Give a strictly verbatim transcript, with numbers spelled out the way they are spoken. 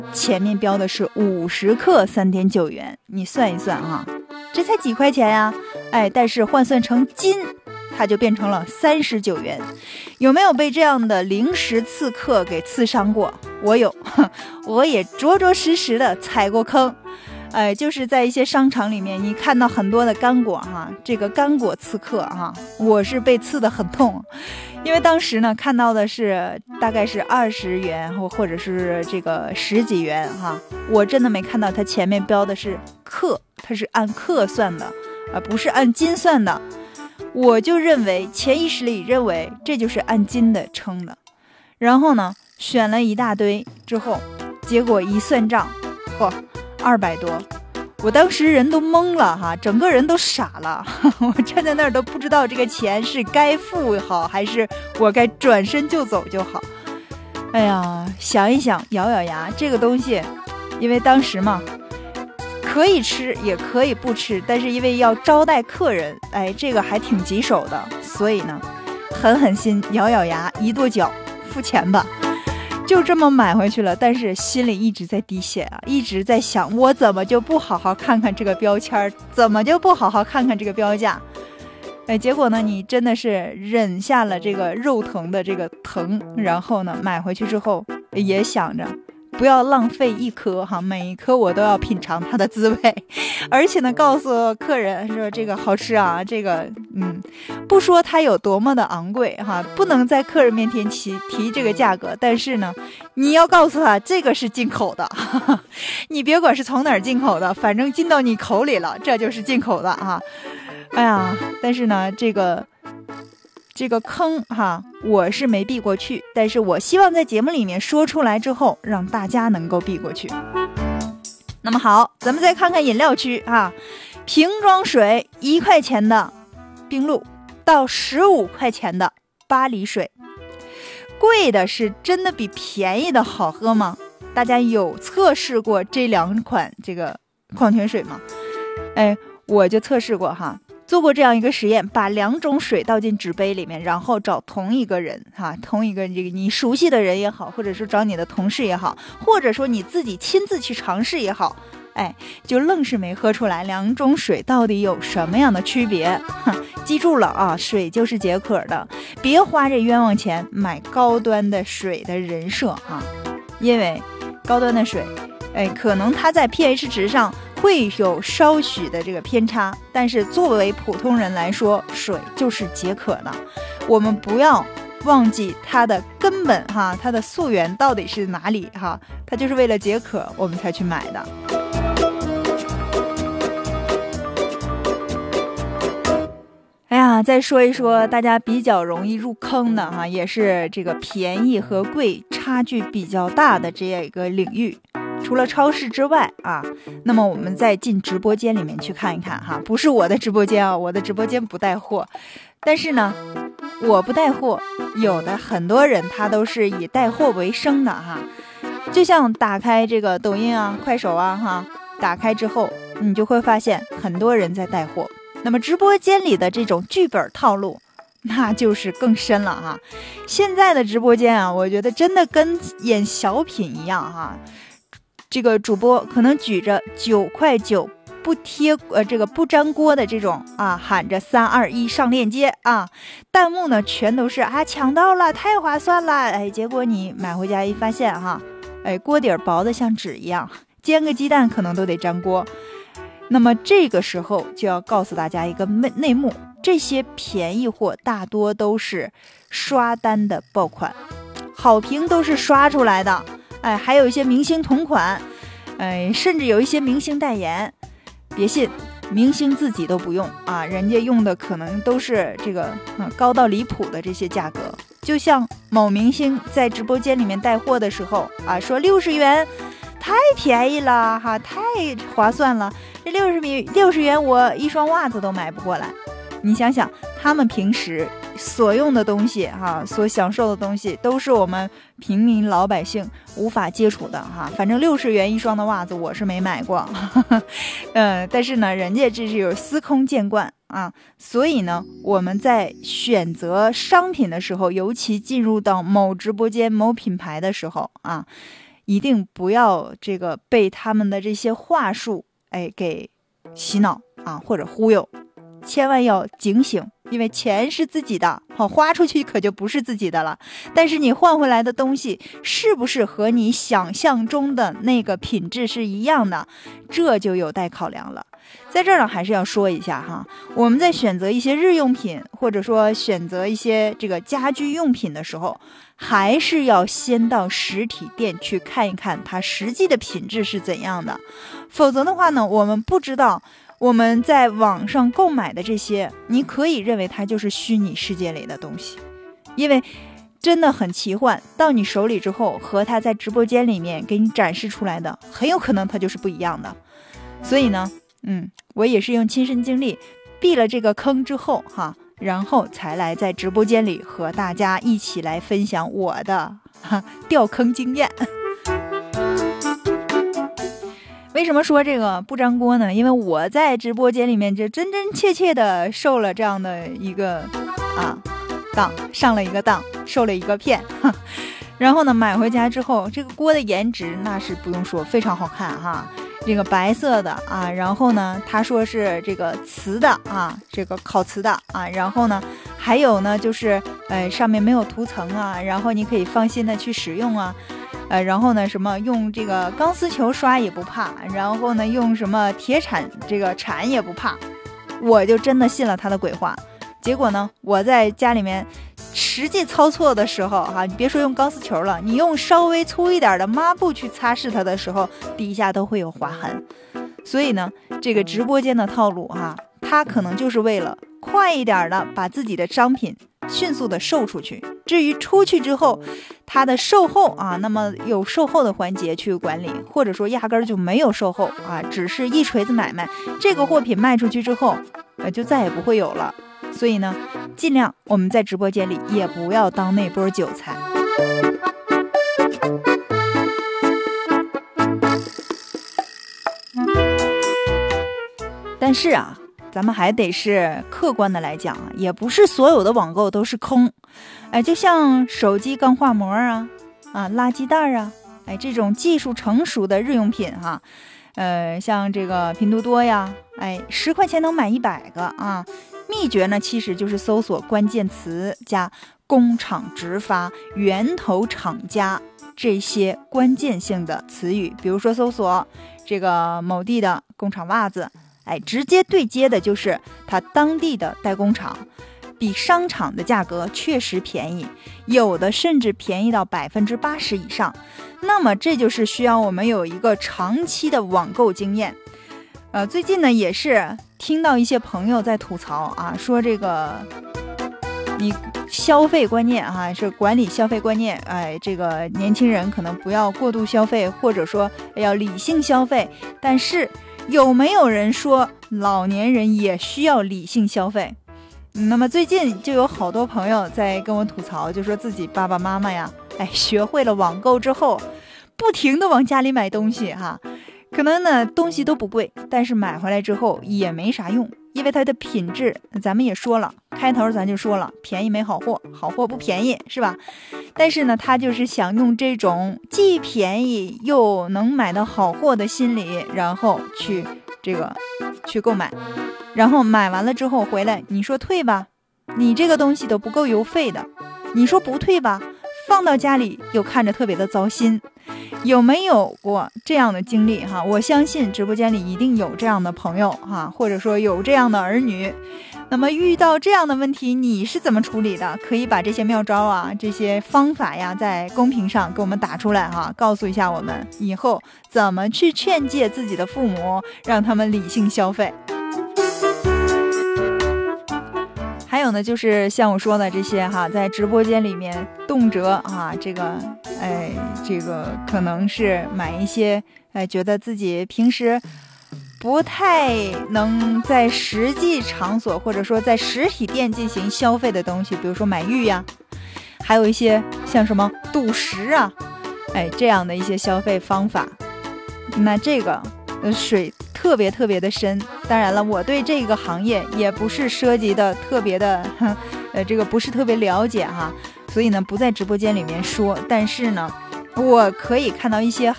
前面标的是五十克 三点九元，你算一算啊，这才几块钱呀、啊？哎，但是换算成斤，它就变成了三十九元。有没有被这样的零食刺客给刺伤过？我有，我也着着实实的踩过坑。哎，就是在一些商场里面，你看到很多的干果哈，这个干果刺客哈，我是被刺得很痛，因为当时呢看到的是大概是二十元或或者是这个十几元哈，我真的没看到它前面标的是克，它是按克算的，而不是按斤算的。我就认为潜意识里认为这就是按斤的称的，然后呢选了一大堆之后，结果一算账，嚯！二百多，我当时人都懵了哈，整个人都傻了，我站在那儿都不知道这个钱是该付好还是我该转身就走就好。哎呀，想一想，咬咬牙，这个东西，因为当时嘛，可以吃也可以不吃，但是因为要招待客人，哎，这个还挺棘手的，所以呢，狠狠心，咬咬牙，一跺脚，付钱吧。就这么买回去了，但是心里一直在滴血啊，一直在想，我怎么就不好好看看这个标签，怎么就不好好看看这个标价？哎，结果呢，你真的是忍下了这个肉疼的这个疼，然后呢，买回去之后也想着不要浪费一颗哈，每一颗我都要品尝它的滋味，而且呢，告诉客人说这个好吃啊，这个嗯，不说它有多么的昂贵哈，不能在客人面前提提这个价格，但是呢，你要告诉他这个是进口的，哈哈，你别管是从哪儿进口的，反正进到你口里了，这就是进口的啊。哎呀，但是呢，这个。这个坑哈，我是没避过去，但是我希望在节目里面说出来之后，让大家能够避过去。那么好，咱们再看看饮料区啊，瓶装水一块钱的冰露到十五块钱的巴黎水，贵的是真的比便宜的好喝吗？大家有测试过这两款这个矿泉水吗？哎，我就测试过哈。做过这样一个实验，把两种水倒进纸杯里面，然后找同一个人哈，同一个这个你熟悉的人也好，或者说找你的同事也好，或者说你自己亲自去尝试也好，哎，就愣是没喝出来两种水到底有什么样的区别。记住了啊，水就是解渴的，别花这冤枉钱买高端的水的人设啊，因为高端的水，哎，可能它在 pH 值上会有稍许的这个偏差，但是作为普通人来说，水就是解渴的。我们不要忘记它的根本哈，它的溯源到底是哪里哈？它就是为了解渴我们才去买的。哎呀，再说一说大家比较容易入坑的哈，也是这个便宜和贵差距比较大的这样一个领域。除了超市之外啊，那么我们再进直播间里面去看一看哈，不是我的直播间啊，我的直播间不带货，但是呢，我不带货，有的很多人他都是以带货为生的哈。就像打开这个抖音啊、快手啊哈，打开之后，你就会发现很多人在带货。那么直播间里的这种剧本套路，那就是更深了哈。现在的直播间啊，我觉得真的跟演小品一样哈。这个主播可能举着九块九不贴呃这个不粘锅的这种啊，喊着三二一上链接啊，弹幕呢全都是啊抢到了，太划算了，哎，结果你买回家一发现哈，哎锅底薄的像纸一样，煎个鸡蛋可能都得粘锅。那么这个时候就要告诉大家一个内幕，这些便宜货大多都是刷单的爆款，好评都是刷出来的。哎，还有一些明星同款，哎，甚至有一些明星代言。别信，明星自己都不用啊，人家用的可能都是这个、嗯、高到离谱的这些价格。就像某明星在直播间里面带货的时候啊，说六十元太便宜了哈，太划算了，这六十米六十元我一双袜子都买不过来。你想想，他们平时所用的东西哈，所享受的东西都是我们平民老百姓无法接触的哈。反正六十元一双的袜子我是没买过，嗯，但是呢，人家这是有司空见惯啊。所以呢，我们在选择商品的时候，尤其进入到某直播间、某品牌的时候啊， 一定不要这个被他们的这些话术哎给洗脑啊或者忽悠，千万要警醒，因为钱是自己的，好花出去可就不是自己的了。但是你换回来的东西是不是和你想象中的那个品质是一样的，这就有待考量了。在这儿呢，还是要说一下哈，我们在选择一些日用品，或者说选择一些这个家居用品的时候，还是要先到实体店去看一看它实际的品质是怎样的。否则的话呢，我们不知道我们在网上购买的这些，你可以认为它就是虚拟世界里的东西，因为真的很奇幻，到你手里之后和它在直播间里面给你展示出来的很有可能它就是不一样的。所以呢嗯，我也是用亲身经历避了这个坑之后哈，然后才来在直播间里和大家一起来分享我的哈掉坑经验。为什么说这个不粘锅呢？因为我在直播间里面就真真切切的受了这样的一个啊当，上了一个当，受了一个骗。然后呢，买回家之后，这个锅的颜值那是不用说，非常好看哈。这个白色的啊，然后呢，他说是这个瓷的啊，这个烤瓷的啊，然后呢，还有呢就是呃上面没有涂层啊，然后你可以放心的去使用啊。呃，然后呢，什么用这个钢丝球刷也不怕，然后呢，用什么铁铲这个铲也不怕，我就真的信了他的鬼话。结果呢，我在家里面实际操作的时候哈、啊，你别说用钢丝球了，你用稍微粗一点的抹布去擦拭它的时候，底下都会有划痕。所以呢，这个直播间的套路哈、啊，它可能就是为了快一点的把自己的商品迅速的售出去。至于出去之后它的售后啊，那么有售后的环节去管理，或者说压根儿就没有售后啊，只是一锤子买卖，这个货品卖出去之后呃，就再也不会有了。所以呢，尽量我们在直播间里也不要当那波韭菜。但是啊，咱们还得是客观的来讲，也不是所有的网购都是坑。哎，就像手机钢化膜啊，啊，垃圾袋啊，哎，这种技术成熟的日用品哈、啊，呃，像这个拼多多呀，哎，十块钱能买一百个啊。秘诀呢，其实就是搜索关键词加工厂直发、源头厂家这些关键性的词语。比如说搜索这个某地的工厂袜子，哎，直接对接的就是它当地的代工厂，比商场的价格确实便宜，有的甚至便宜到百分之八十以上。那么这就是需要我们有一个长期的网购经验。呃，最近呢也是听到一些朋友在吐槽啊，说这个你消费观念啊，是管理消费观念，哎，这个年轻人可能不要过度消费，或者说要理性消费。但是有没有人说老年人也需要理性消费？那么最近就有好多朋友在跟我吐槽，就说自己爸爸妈妈呀，哎，学会了网购之后，不停的往家里买东西哈。可能呢东西都不贵，但是买回来之后也没啥用，因为它的品质咱们也说了，开头咱就说了，便宜没好货，好货不便宜，是吧？但是呢他就是想用这种既便宜又能买到好货的心理，然后去这个去购买，然后买完了之后回来，你说退吧，你这个东西都不够邮费的，你说不退吧，放到家里又看着特别的糟心。有没有过这样的经历哈？我相信直播间里一定有这样的朋友哈，或者说有这样的儿女。那么遇到这样的问题，你是怎么处理的？可以把这些妙招啊，这些方法呀，在公屏上给我们打出来哈，告诉一下我们以后怎么去劝诫自己的父母，让他们理性消费。还有呢，就是像我说的这些哈，在直播间里面动辄啊，这个哎，这个可能是买一些哎，觉得自己平时不太能在实际场所或者说在实体店进行消费的东西，比如说买玉呀，还有一些像什么赌石啊，哎，这样的一些消费方法。那这个呃水特别特别的深，当然了，我对这个行业也不是涉及的特别的，呃，这个不是特别了解哈，所以呢不在直播间里面说。但是呢， 我可以看到一些